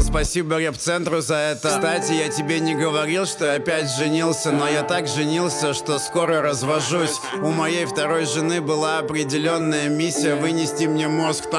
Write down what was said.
спасибо рэп-центру за это. Кстати, я тебе не говорил, что я опять женился, но я так женился, что скоро развожусь. У моей второй жены была определенная миссия вынести мне мозг.